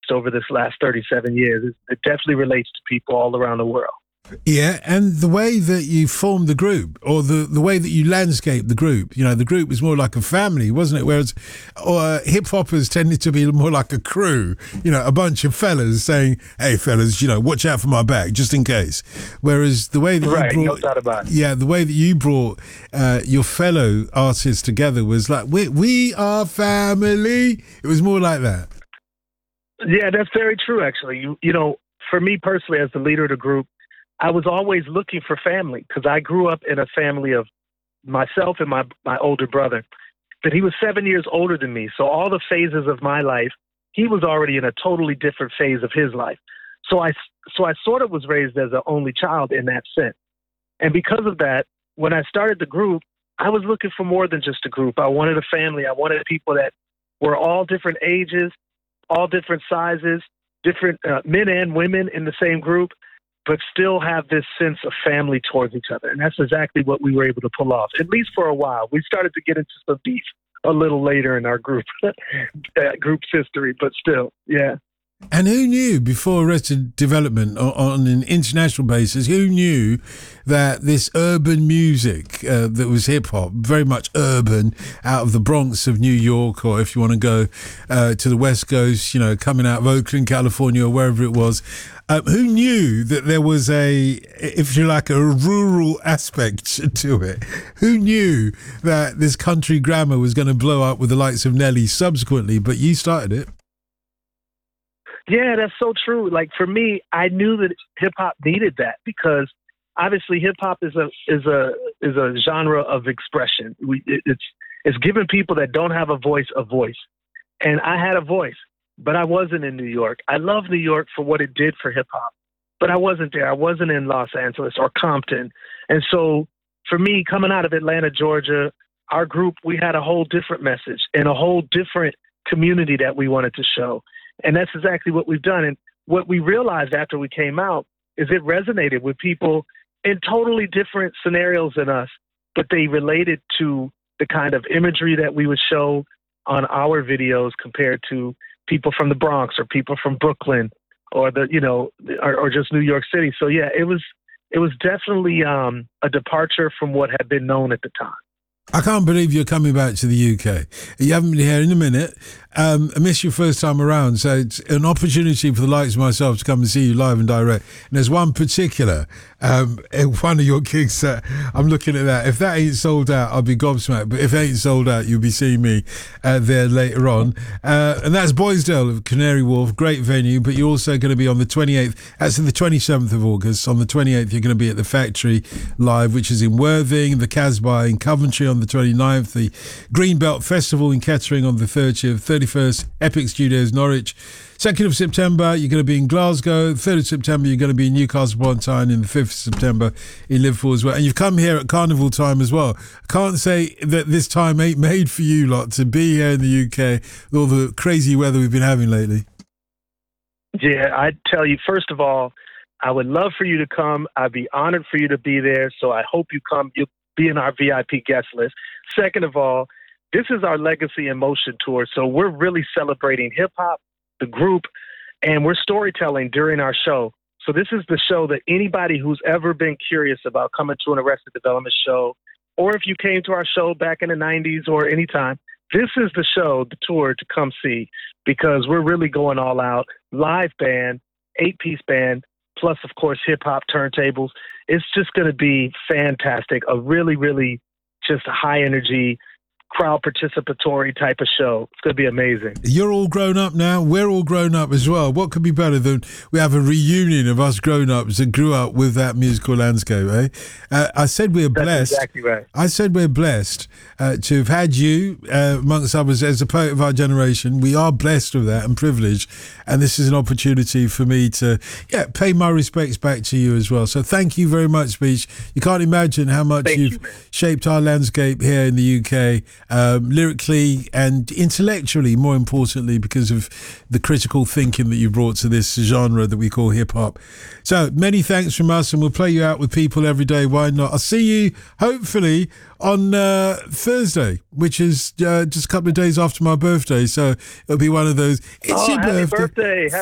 experienced over this last 37 years. It definitely relates to people all around the world. Yeah, and the way that you formed the group, or the way that you landscaped the group, the group was more like a family, wasn't it? Whereas hip-hoppers tended to be more like a crew, a bunch of fellas saying, hey, fellas, watch out for my back, just in case. Whereas the way that you brought... no doubt about it. Yeah, the way that you brought your fellow artists together was like, we are family. It was more like that. Yeah, that's very true, actually. For me personally, as the leader of the group, I was always looking for family because I grew up in a family of myself and my older brother. But he was 7 years older than me. So all the phases of my life, he was already in a totally different phase of his life. So I sort of was raised as an only child in that sense. And because of that, when I started the group, I was looking for more than just a group. I wanted a family. I wanted people that were all different ages, all different sizes, different men and women in the same group, but still have this sense of family towards each other. And that's exactly what we were able to pull off, at least for a while. We started to get into some beef a little later in our group's history, but still, yeah. And who knew before Arrested Development on an international basis, who knew that this urban music that was hip-hop, very much urban, out of the Bronx of New York, or if you want to go to the West Coast, coming out of Oakland, California, or wherever it was, who knew that there was a rural aspect to it? Who knew that this country grammar was going to blow up with the likes of Nelly subsequently? But you started it. Yeah, that's so true. Like for me, I knew that hip hop needed that because obviously hip hop is a genre of expression. It's giving people that don't have a voice, and I had a voice, but I wasn't in New York. I love New York for what it did for hip hop, but I wasn't there. I wasn't in Los Angeles or Compton, and so for me, coming out of Atlanta, Georgia, our group, we had a whole different message and a whole different community that we wanted to show. And that's exactly what we've done. And what we realized after we came out is it resonated with people in totally different scenarios than us, but they related to the kind of imagery that we would show on our videos compared to people from the Bronx or people from Brooklyn or or just New York City. So yeah, it was definitely a departure from what had been known at the time. I can't believe you're coming back to the UK. You haven't been here in a minute. I missed your first time around, so it's an opportunity for the likes of myself to come and see you live and direct. And there's one particular, one of your gigs that I'm looking at that. If that ain't sold out, I'll be gobsmacked. But if it ain't sold out, you'll be seeing me there later on. And that's Boisdale of Canary Wharf, great venue. But you're also going to be on the 28th. That's the 27th of August. On the 28th, you're going to be at the Factory Live, which is in Worthing, the Casbah in Coventry on the 29th, the Greenbelt Festival in Kettering on the 30th, 31st, Epic Studios, Norwich. 2nd of September, you're going to be in Glasgow. 3rd of September, you're going to be in Newcastle upon Tyne. And the 5th of September in Liverpool as well. And you've come here at Carnival time as well. I can't say that this time ain't made for you lot to be here in the UK with all the crazy weather we've been having lately. Yeah, I tell you, first of all, I would love for you to come. I'd be honored for you to be there. So I hope you come. You'll be in our VIP guest list. Second of all, this is our Legacy in Motion tour. So we're really celebrating hip hop, the group, and we're storytelling during our show. So this is the show that anybody who's ever been curious about coming to an Arrested Development show, or if you came to our show back in the 90s or anytime, this is the show, the tour to come see, because we're really going all out. Live band, 8-piece band, plus, of course, hip-hop turntables. It's just going to be fantastic. A really, really just a high-energy, crowd participatory type of show. It's going to be amazing. You're all grown up now. We're all grown up as well. What could be better than we have a reunion of us grown-ups that grew up with that musical landscape, eh? I said we're blessed. That's exactly right. I said we're blessed to have had you, amongst others, as a poet of our generation. We are blessed with that and privileged. And this is an opportunity for me to, pay my respects back to you as well. So thank you very much, Beach. You can't imagine how much you've shaped our landscape here in the UK. Lyrically and intellectually, more importantly, because of the critical thinking that you brought to this genre that we call hip-hop. So many thanks from us, and we'll play you out with people every day. Why not? I'll see you, hopefully, on Thursday, which is just a couple of days after my birthday. So it'll be one of those, it's your happy birthday.